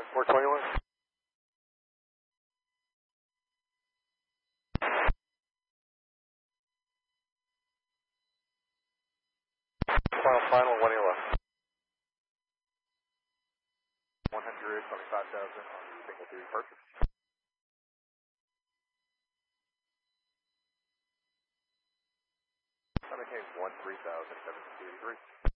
421. Final 1 left. 125,000 on the single duty purchase. That became 13,783.